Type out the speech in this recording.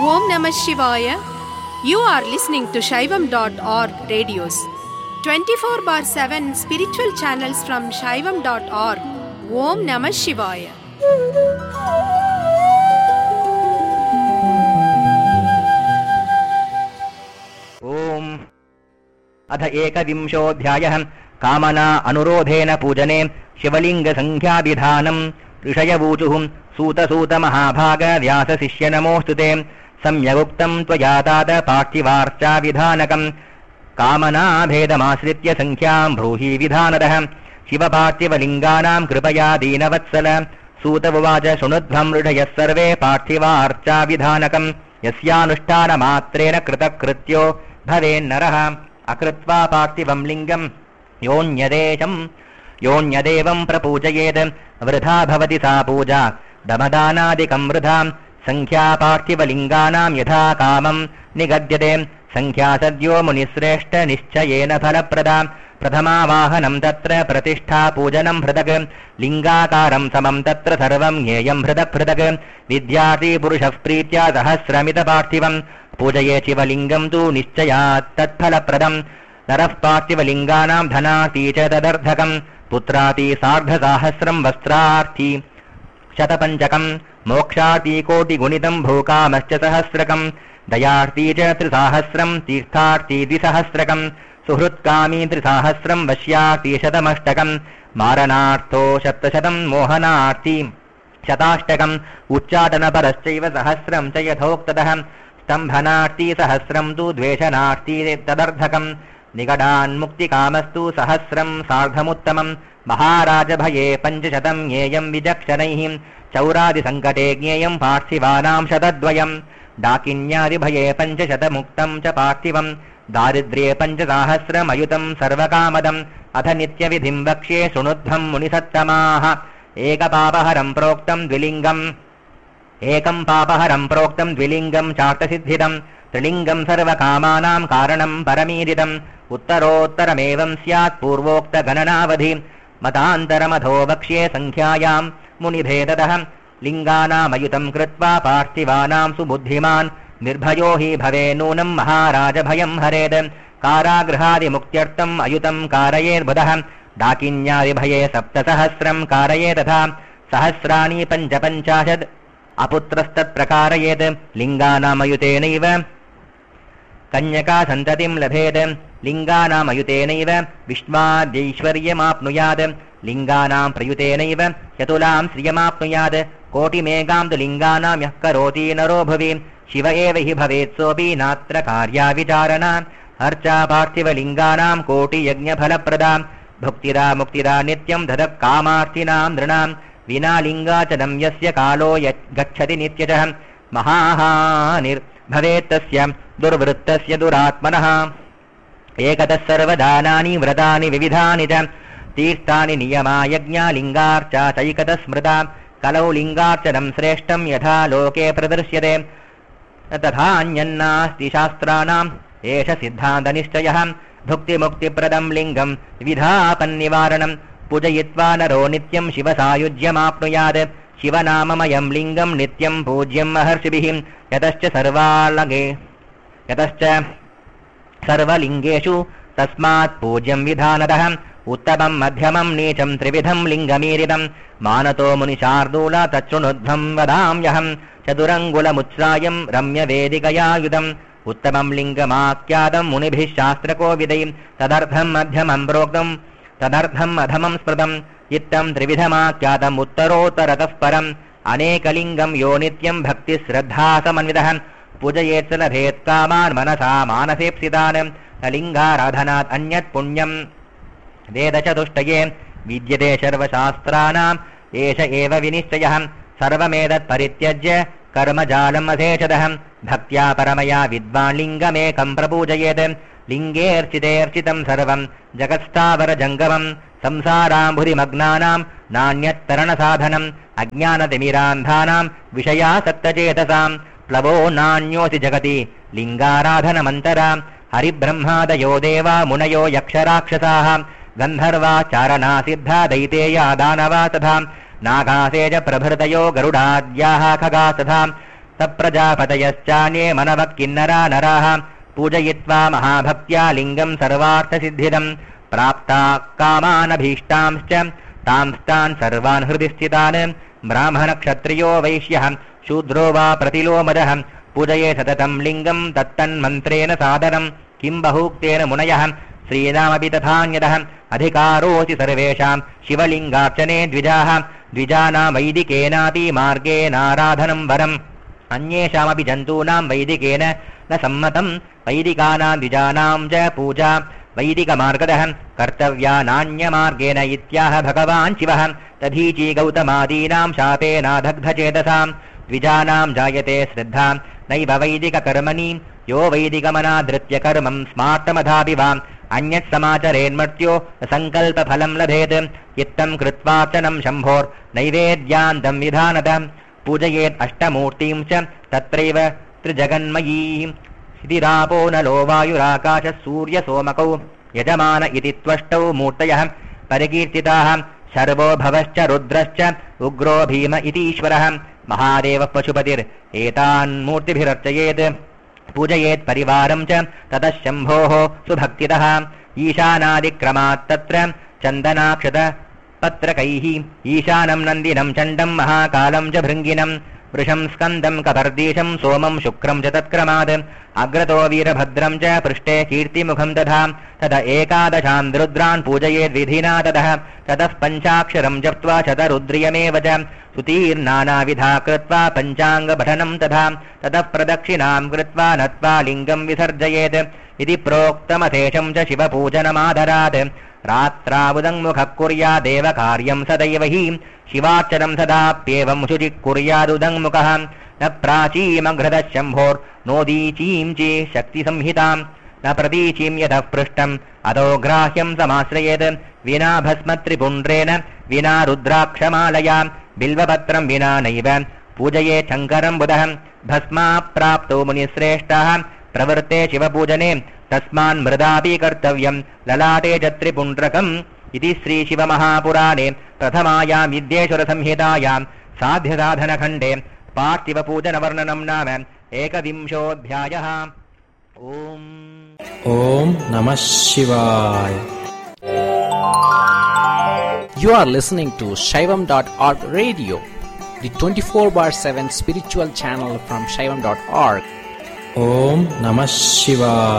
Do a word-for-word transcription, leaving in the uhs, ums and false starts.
Om Namah Shivaya. You are listening to Shaivam dot org radios. twenty-four bar seven spiritual channels from Shaivam dot org. Om Namah Shivaya. Om अथ एकविंशोऽध्यायः कामना अनुरोधेन पूजने शिवलिंग संख्याविधानम् ऋषयवूचुः सूतसूत महाभाग व्यास शिष्य नमोऽस्तुते सम्यगुक्तम् त्वया तात पार्थिवार्चा विधानकम् कामना भेदमाश्रित्य संख्याम् ब्रूहि विधानतः शिवपार्थिवलिङ्गानाम् कृपया दीनवत्सल सूत उवाच शृणुध्वम् ऋषयः सर्वे पार्थिवार्चा विधानकम् यस्यानुष्ठानमात्रेण कृतकृत्यो भवेन्नरः अकृत्वा पार्थिवम् लिङ्गम् योऽन्यदेशम् योऽन्यदेवम् प्रपूजयेत् वृथा भवति सा पूजा दमदानादिकम् वृथा संख्या पार्थिवलिङ्गानाम् यथा कामम् निगद्यते संख्या सद्यो मुनिश्रेष्ठ निश्चयेन फलप्रदा प्रथमावाहनम् तत्र प्रतिष्ठा पूजनम् पृथक् लिङ्गाकारम् समम् तत्र सर्वम् ज्ञेयम् पृथक् पृथक् विद्यार्थी पुरुषः प्रीत्या सहस्रमित पार्थिवम् पूजये शिवलिङ्गम् तु निश्चयात् तत्फलप्रदम् नरः पार्थिवलिङ्गानाम् धनार्थी च तदर्थकम् पुत्रार्थी सार्धसाहस्रम् वस्त्रार्थी शतपञ्चकम् मोक्षार्थी कोटिगुणितम् भूकामश्च सहस्रकम् दयार्थी च त्रिसाहस्रम् तीर्थार्थी द्विसहस्रकम् सुहृत्कामी त्रिसाहस्रम् वश्यार्थी शतमष्टकम् मारणार्थो सप्तशतम् मोहनार्थी शताष्टकम् उच्चाटनपरश्चैव सहस्रम् च यथोक्ततः स्तम्भनार्थी सहस्रम् तु द्वेषनार्थी तदर्थकम् निगडान्मुक्तिकामस्तु सहस्रम् सार्धमुत्तमम् महाराजभये पञ्चशतम् ज्ञेयम् विचक्षणैः चौरादिसङ्कटे ज्ञेयम् पार्थिवानाम् शतद्वयम् डाकिन्यादिभये पञ्चशतमुक्तम् च पार्थिवम् दारिद्र्ये पञ्चसाहस्रमयुतम् सर्वकामदम् अथ नित्यविधिम् वक्ष्ये शृणुध्वम् मुनिसत्तमाः एकपापहरम् प्रोक्तम् द्विलिङ्गम् एकम् पापहरम् प्रोक्तम् द्विलिङ्गम् चार्थसिद्धिदम् त्रिलिङ्गम् सर्वकामानाम् कारणम् परमीरितम् उत्तरोत्तरमेवम् स्यात् पूर्वोक्तगणनावधि मतान्तरमधो वक्ष्ये संख्यायाम् मुनिभेदतः लिङ्गानामयुतम् कृत्वा पार्थिवानाम् सुबुद्धिमान् निर्भयो हि भवे नूनम् महाराजभयम् हरेत् कारागृहादिमुक्त्यर्थम् अयुतम् कारयेद्बुधः डाकिन्यादिभये सप्तसहस्रम् कारये तथा सहस्राणि पञ्चपञ्चाशत् अपुत्रस्तत्प्रकारयेत् लिङ्गानामयुतेनैव कन्यका सन्ततिम् लभेत् लिङ्गानामयुतेनैव विश्वाद्यैश्वर्यमाप्नुयात् लिङ्गानाम् प्रयुतेनैव चतुलाम् श्रियमाप्नुयात् कोटिमेकाम् तु लिङ्गानाम् यः करोति नरो भुवि शिव एव हि भवेत् सोऽपि नात्र कार्याविचारणा अर्चा पार्थिवलिङ्गानाम् कोटियज्ञफलप्रदा भुक्तिरा मुक्तिरा नित्यम् ददः कामार्थिनाम् नृणाम् विना लिङ्गाचनम् यस्य कालो गच्छति नित्यतः महाहानिर्भवेत्तस्य दुर्वृत्तस्य दुरात्मनः एकतः सर्वदानानि व्रतानि विविधानि च तीर्थानि नियमा यज्ञा लिङ्गार्चा चैकतः स्मृता कलौ लिङ्गार्चनम् श्रेष्ठम् यथा लोके प्रदर्श्यते तथान्यन्नास्ति शास्त्राणाम् एष सिद्धान्तनिश्चयः भुक्तिमुक्तिप्रदम् लिङ्गम् विधापन्निवारणम् पूजयित्वा नरो नित्यम् शिवसायुज्यमाप्नुयात् शिवनाममयम् लिङ्गम् नित्यम् पूज्यम् महर्षिभिः यतश्च सर्वालगे यतश्च सर्वलिङ्गेषु तस्मात् पूज्यम् विधानतः उत्तमम् मध्यमम् नीचम् त्रिविधम् लिङ्गमीरितम् मानतो मुनिशार्दूल तच्छृणुध्वम् वदाम्यहम् चतुरङ्गुलमुच्छ्रायम् रम्यवेदिकयायुधम् उत्तमम् लिङ्गमाख्यातम् मुनिभिः शास्त्रकोविदैः तदर्थम् मध्यमम् प्रोक्तम् तदर्थम् अधमम् स्मृतम् इत्थम् त्रिविधमाख्यातम् उत्तरोत्तरतः परम् अनेकलिङ्गम् यो नित्यम् भक्तिश्रद्धा समन्वितः पूजयेत् लभेत् कामान् मनसा मानसेप्सितान् लिङ्गाराधनात् अन्यत् पुण्यम् वेदचतुष्टये विद्यते सर्वशास्त्राणाम् एष एव विनिश्चयः सर्वमेतत् परित्यज्य कर्मजालम् अधेशतः भक्त्या परमया विद्वान् लिङ्गमेकम् प्रपूजयेत् लिङ्गेऽर्चितेऽर्चितम् सर्वम् जगत्स्थावरजङ्गमम् संसाराम्भुरिमग्नानाम् नान्यत्तरणसाधनम् अज्ञानतिमिरान्धानाम् विषयासक्तचेतसाम् प्लवो नान्योऽसि जगति लिङ्गाराधनमन्तरा हरिब्रह्मादयो देवा मुनयो यक्षराक्षसाः गन्धर्वा चारणा सिद्धा दैतेया दानवा तथा नागासे च प्रभृतयो गरुडाद्याः खगा तथा सप्रजापतयश्चान्ये मनवः किन्नरा नराः पूजयित्वा महाभक्त्या लिङ्गम् सर्वार्थसिद्धिदम् प्राप्ता कामानभीष्टांश्च तांस्तान् सर्वान् हृदि स्थितान् ब्राह्मणक्षत्रियो वैश्यः शूद्रो वा प्रतिलोमदः पूजये सततम् लिङ्गम् तत्तन्मन्त्रेण सादरम् किम् बहूक्तेन मुनयः श्रीनामपि तथान्यतः अधिकारोऽसि सर्वेषाम् शिवलिङ्गार्चने द्विजाः द्विजानां वैदिकेनापि मार्गेनाराधनम् वरम् अन्येषामपि जन्तूनां वैदिकेन न सम्मतम् वैदिकानां द्विजानां च पूजा वैदिकमार्गदः कर्तव्या नान्यमार्गेण इत्याह भगवान् शिवः तथीची गौतमादीनां शापेनादग्धचेतसाम् द्विजानां जायते श्रद्धा नैव वैदिककर्मणि यो वैदिकमनाधृत्य कर्मम् स्मार्तमधापि वा अन्यत् समाचरेन्मर्त्यो सङ्कल्पफलम् लभेत् इत्थम् कृत्वार्चनम् शम्भोर्नैवेद्यान्तम् विधानत पूजयेत् अष्टमूर्तिं च तत्रैव त्रिजगन्मयी शिथिरापो नलो वायुराकाशः सूर्यसोमकौ यजमान इति त्वष्टौ मूर्तयः परिकीर्तिताः शर्वो भवश्च रुद्रश्च उग्रो भीम इतीश्वरः महादेवः पशुपतिर्एतान्मूर्तिभिरर्चयेत् पूजयेत् परिवारं च ततः शम्भोः सुभक्तितः ईशानादिक्रमात् तत्र चन्दनाक्षतपत्रकैः ईशानं नन्दिनं चण्डं महाकालं च भृङ्गिनं वृषं स्कन्दं कपर्दीशं सोमं शुक्रं च तत्क्रमात् अग्रतो वीरभद्रं च पृष्ठे कीर्तिमुखं तथा तद एकादशान् रुद्रान् पूजयेद्विधिना ततः ततः पञ्चाक्षरं जप्त्वा शतरुद्रियमेव च सुतीर्नानाविधा कृत्वा पञ्चाङ्गपठनं तथा ततः प्रदक्षिणां कृत्वा नत्वा लिङ्गं विसर्जयेत् इति प्रोक्तमथेशं च शिवपूजनमादरात् रात्रावुदङ्मुखः कुर्यादेव कार्यं सदैव हि शिवार्चनं सदाप्येवं शुचिः कुर्यादुदङ्मुखः न प्राचीमघ्रतः शम्भोर्नोदीचीं चे शक्तिसंहितां न प्रतीचीं यतः पृष्ठम् अतो ग्राह्यं समाश्रयेत् विना भस्मत्रिपुण्ड्रेण विना रुद्राक्षमालया बिल्वपत्रं विना नैव पूजये शङ्करं बुधः भस्माप्राप्तो मुनिश्रेष्ठाः प्रवृत्ते शिवपूजने तस्मान् मृदापि कर्तव्यं ललाटे च त्रिपुण्ड्रकम् इति श्रीशिवमहापुराणे प्रथमायां विद्येश्वरसंहितायां साध्यसाधनखण्डे पार्थिवपूजनवर्णनं नाम एकविंशोऽध्यायः। ओम ओम नमः शिवाय. You are listening to Shaivam dot org radio, the twenty-four bar seven spiritual channel from Shaivam dot org. Om Namah Shivaya.